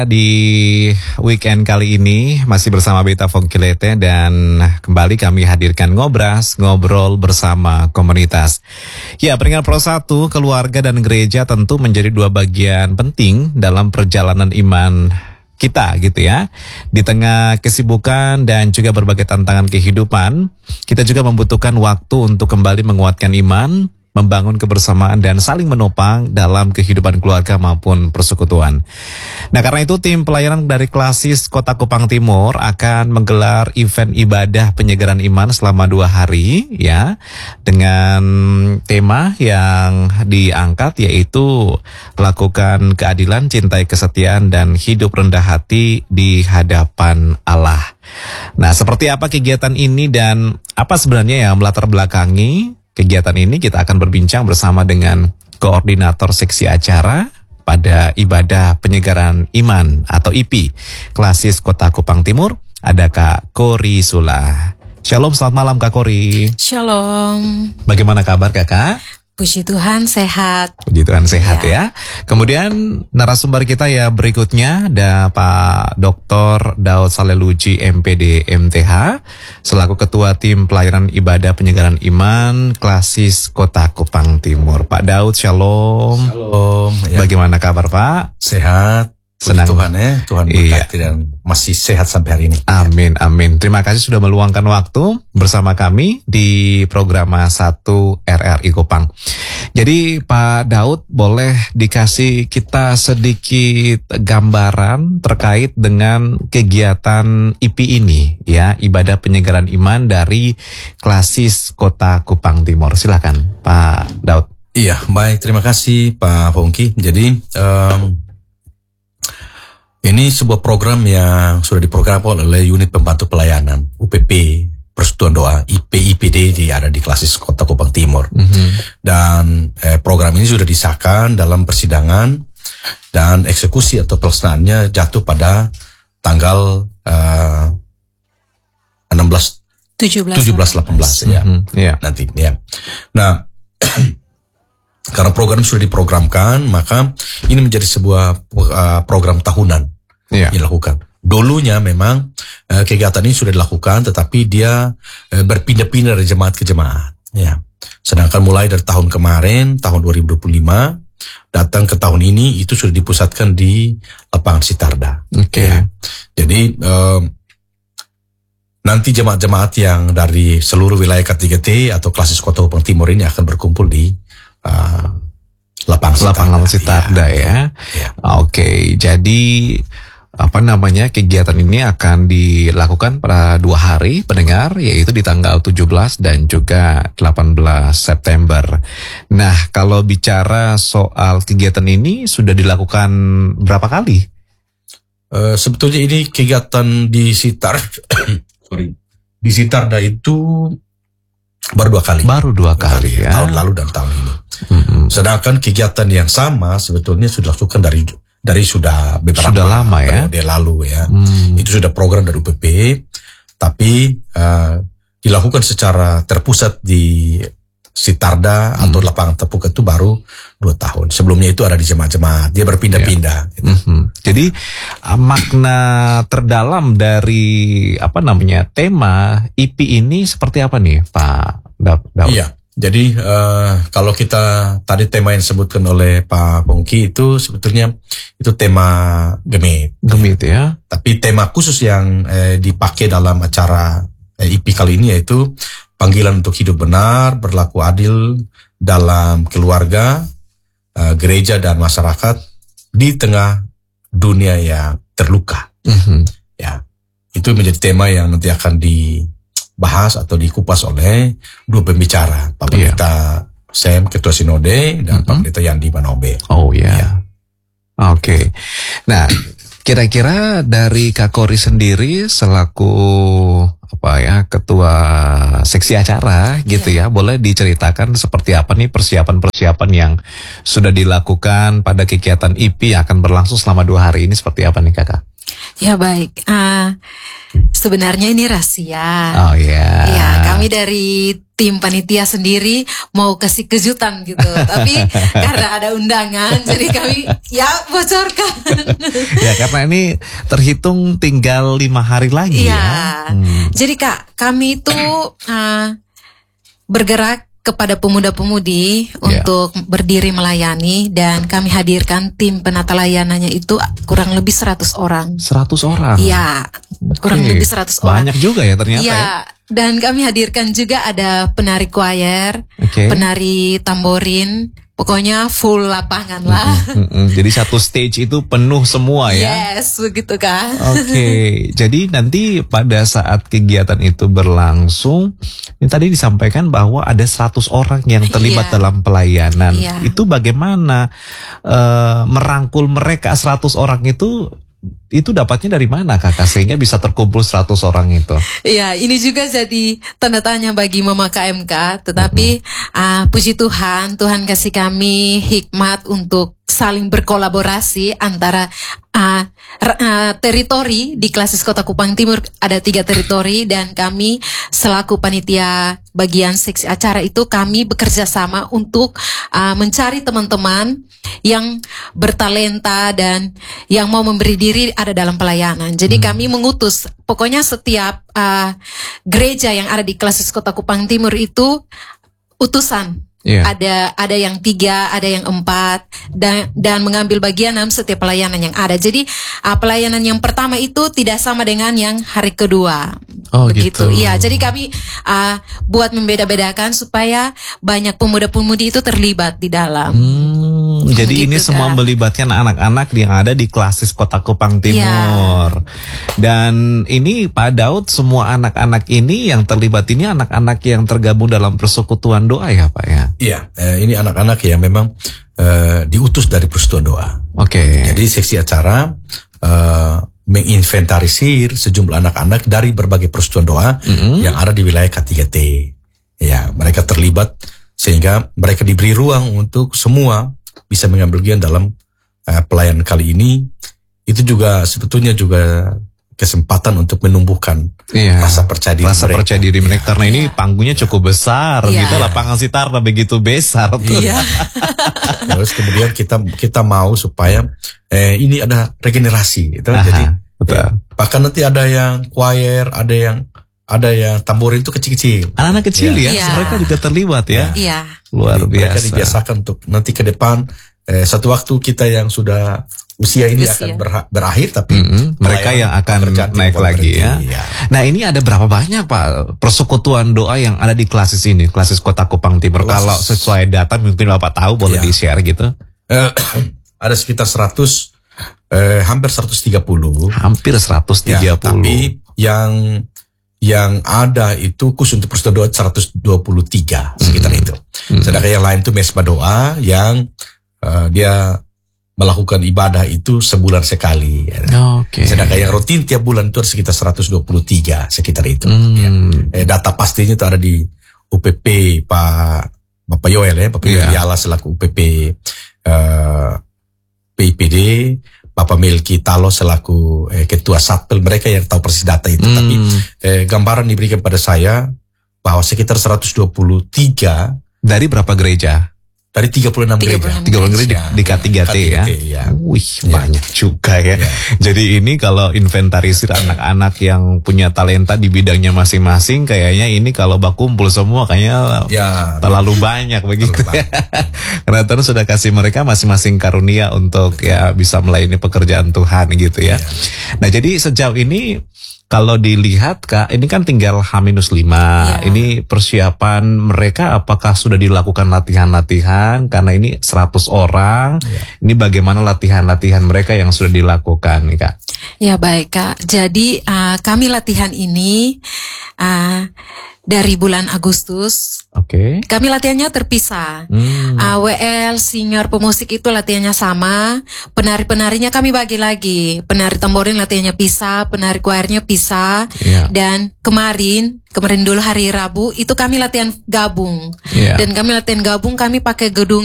Di weekend kali ini masih bersama Beta Fongkilete dan kembali kami hadirkan ngobrol bersama komunitas. Ya, peringkat Pro 1, keluarga dan gereja tentu menjadi dua bagian penting dalam perjalanan iman kita gitu ya. Di tengah kesibukan dan juga berbagai tantangan kehidupan, kita juga membutuhkan waktu untuk kembali menguatkan iman, membangun kebersamaan dan saling menopang dalam kehidupan keluarga maupun persekutuan. Nah, karena itu tim pelayanan dari Klasis Kota Kupang Timur akan menggelar event ibadah penyegaran iman selama 2 hari ya, dengan tema yang diangkat yaitu lakukan keadilan, cintai kesetiaan dan hidup rendah hati di hadapan Allah. Nah, seperti apa kegiatan ini dan apa sebenarnya yang melatar belakangi kegiatan ini, kita akan berbincang bersama dengan koordinator seksi acara pada ibadah penyegaran iman atau IP Klasis Kota Kupang Timur, ada Kak Kori Sula. Shalom, selamat malam Kak Kori. Shalom. Bagaimana kabar Kakak? Puji Tuhan sehat. Puji Tuhan sehat ya. Kemudian narasumber kita ya berikutnya ada Pak Dr. Daud Saleluji MPD MTH selaku Ketua Tim Pelayanan Ibadah Penyegaran Iman Klasis Kota Kupang Timur. Pak Daud, shalom. Shalom. Ya. Bagaimana kabar Pak? Sehat. Senang. Tuhan ya, Tuhan berkati dan masih sehat sampai hari ini. Amin, amin. Terima kasih sudah meluangkan waktu bersama kami di program 1 RRI Kupang. Jadi Pak Daud, boleh dikasih kita sedikit gambaran terkait dengan kegiatan IP ini ya, ibadah penyegaran iman dari Klasis Kota Kupang Timur. Silakan Pak Daud. Iya, baik, terima kasih Pak Fongki. Jadi ini sebuah program yang sudah diprogramkan oleh Unit Pembantu Pelayanan UPP Persekutuan Doa IPD ada di Klasis Kota Kupang Timur. Dan program ini sudah disahkan dalam persidangan dan eksekusi atau pelaksanaannya jatuh pada tanggal 17-18 ya. Nanti ya. Nah, karena program sudah diprogramkan, maka ini menjadi sebuah program tahunan dilakukan. Dulunya memang kegiatan ini sudah dilakukan, tetapi dia berpindah-pindah dari jemaat ke jemaat. Ya. Sedangkan mulai dari tahun kemarin, tahun 2025, datang ke tahun ini, itu sudah dipusatkan di lapangan Sitarda. Ya. Jadi nanti jemaat-jemaat yang dari seluruh wilayah K3T atau Klasis Kota Kupang Timur ini akan berkumpul di lapangan Sitarda ya. Oke, jadi kegiatan ini akan dilakukan pada 2 hari pendengar, yaitu di tanggal 17 dan juga 18 September. Nah, kalau bicara soal kegiatan ini sudah dilakukan berapa kali? Sebetulnya ini kegiatan di Sitarda itu baru 2 kali. Baru 2 kali ya. Tahun lalu dan tahun ini. Sedangkan kegiatan yang sama sebetulnya sudah dilakukan dari sudah beberapa lama ya. Periode lalu ya. Itu sudah program dari UPP, tapi dilakukan secara terpusat di Sitarda atau lapangan terbuka itu baru 2 tahun. Sebelumnya itu ada di jemaat-jemaat, dia berpindah-pindah. Gitu. Jadi makna terdalam dari tema IP ini seperti apa nih Pak Daud? Iya. Jadi kalau kita tadi tema yang disebutkan oleh Pak Pongki itu sebetulnya itu tema Gemit ya. Tapi tema khusus yang dipakai dalam acara IP kali ini yaitu panggilan untuk hidup benar, berlaku adil dalam keluarga, gereja dan masyarakat di tengah dunia yang terluka. Ya, itu menjadi tema yang nanti akan dibahas atau dikupas oleh 2 pembicara, Pak Pendeta Sam, Ketua Sinode, dan Pak Pendeta Yandi Manobe. Oh ya. Oke. Nah, kira-kira dari Kak Kori sendiri selaku ketua seksi acara gitu ya, boleh diceritakan seperti apa nih persiapan yang sudah dilakukan pada kegiatan IP yang akan berlangsung selama 2 hari ini, seperti apa nih Kakak? Ya baik, sebenarnya ini rahasia. Oh ya. Ya, kami dari tim panitia sendiri mau kasih kejutan gitu, tapi karena ada undangan, jadi kami ya bocorkan. Ya karena ini terhitung tinggal 5 hari lagi ya. Jadi Kak, kami itu bergerak kepada pemuda-pemudi untuk berdiri melayani, dan kami hadirkan tim penata layanannya itu kurang lebih 100 orang. 100 orang? Iya, kurang lebih 100 orang. Banyak juga ya ternyata ya. Dan kami hadirkan juga ada penari choir, penari tamborin, pokoknya full lapangan lah. Jadi satu stage itu penuh semua ya? Yes, begitu kan. Jadi nanti pada saat kegiatan itu berlangsung, ini tadi disampaikan bahwa ada 100 orang yang terlibat dalam pelayanan. Itu bagaimana merangkul mereka 100 orang itu dapatnya dari mana Kakak sehingga bisa terkumpul 100 orang itu? Iya, ini juga jadi tanda tanya bagi Mama KMK, tetapi puji Tuhan, Tuhan kasih kami hikmat untuk saling berkolaborasi antara teritori di Klasis Kota Kupang Timur. Ada 3 teritori, dan kami selaku panitia bagian seksi acara itu kami bekerja sama untuk mencari teman-teman yang bertalenta dan yang mau memberi diri ada dalam pelayanan. Jadi kami mengutus, pokoknya setiap gereja yang ada di Klasis Kota Kupang Timur itu utusan. Ada yang 3, ada yang 4, dan mengambil bagian dalam setiap pelayanan yang ada. Jadi pelayanan yang pertama itu tidak sama dengan yang hari kedua. Begitu. Iya, jadi kami buat membeda-bedakan supaya banyak pemuda-pemudi itu terlibat di dalam. Jadi ini semua melibatkan anak-anak yang ada di Klasis Kota Kupang Timur. Dan ini Pak Daud, semua anak-anak ini yang terlibat ini anak-anak yang tergabung dalam persekutuan doa ya Pak ya? Iya, ini anak-anak yang memang diutus dari persekutuan doa. Jadi seksi acara menginventarisir sejumlah anak-anak dari berbagai persekutuan doa yang ada di wilayah K3T. Ya, mereka terlibat sehingga mereka diberi ruang untuk semua bisa mengambil bagian dalam pelayanan kali ini. Itu juga sebetulnya juga kesempatan untuk menumbuhkan rasa percaya diri mereka. Karena ini panggungnya cukup besar, gitu, lapangan Sitarna begitu besar. Terus kemudian kita mau supaya ini ada regenerasi, gitu. Jadi bahkan nanti ada yang choir, ada yang tamborin itu kecil-kecil. Anak-anak kecil mereka juga terlibat ya. Luar biasa. Mereka dibiasakan untuk nanti ke depan satu waktu kita yang sudah usia ini akan berakhir, tapi mereka yang akan naik lagi ya. Nah ini ada berapa banyak Pak persekutuan doa yang ada di Klasis ini, Klasis Kota Kupang Timur? Kalau sesuai data mungkin Bapak tahu, boleh di-share gitu. Ada sekitar 100, hampir 130. Hampir 130. Ya, tapi yang ada itu khusus untuk persekutuan doa 123 sekitar itu. Sedangkan yang lain itu mesbah doa yang dia melakukan ibadah itu sebulan sekali. Sedangkan yang rutin tiap bulan itu ada sekitar 123 sekitar itu. Data pastinya itu ada di UPP Bapak Yoel ya, Bapak Yoel Yala selaku UPP PIPD, Bapak Melki Talo selaku Ketua Satpel, mereka yang tahu persis data itu. Tapi gambaran diberikan pada saya bahwa sekitar 123 dari berapa gereja? Dari 36 gereja. 36 gereja di K3T ya. Wih, banyak juga ya. Jadi ini kalau inventarisir anak-anak yang punya talenta di bidangnya masing-masing, kayaknya ini kalau kumpul semua kayaknya terlalu banyak begitu. Karena Tuhan sudah kasih mereka masing-masing karunia untuk bisa melayani pekerjaan Tuhan gitu ya. Nah, jadi sejauh ini kalau dilihat Kak, ini kan tinggal H-5. Ini persiapan mereka apakah sudah dilakukan latihan-latihan? Karena ini 100 orang. Ini bagaimana latihan-latihan mereka yang sudah dilakukan nih Kak? Ya baik Kak. Jadi kami latihan ini dari bulan Agustus. Kami latihannya terpisah. WL, senior pemusik itu latihannya sama. Penari-penarinya kami bagi lagi. Penari tamborin latihannya pisah, penari choirnya pisah. Dan kemarin dulu hari Rabu itu kami latihan gabung. Dan kami latihan gabung, kami pakai gedung